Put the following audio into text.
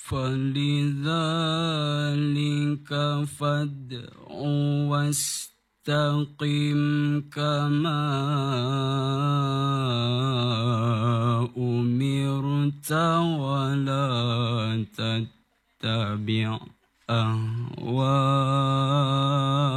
فلذلك فادع واستقم كما أمرت ولا تتبع أهواءهم